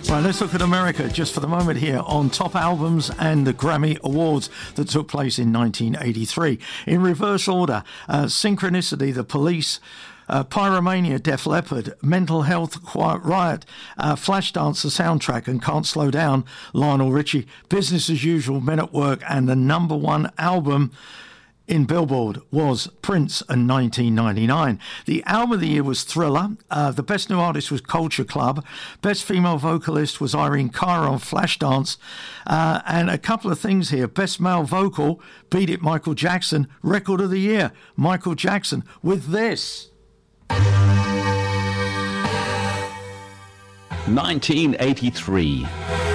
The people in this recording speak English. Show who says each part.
Speaker 1: Right, let's look at America just for the moment here on top albums and the Grammy Awards that took place in 1983. In reverse order, Synchronicity, The Police, Pyromania, Def Leppard, Mental Health, Quiet Riot, Flashdance, the soundtrack, and Can't Slow Down, Lionel Richie, Business as Usual, Men at Work, and the number one album in Billboard was Prince in 1999. The album of the year was Thriller. The best new artist was Culture Club. Best female vocalist was Irene Cara on Flashdance. And a couple of things here. Best male vocal, Beat It, Michael Jackson. Record of the year, Michael Jackson, with this.
Speaker 2: 1983.